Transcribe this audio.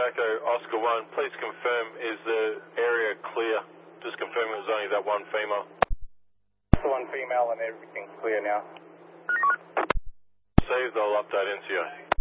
Echo, Oscar 1, please confirm, is the area clear? Just confirm it was only that one female. The one female and everything's clear now. Saved, I'll update NCO.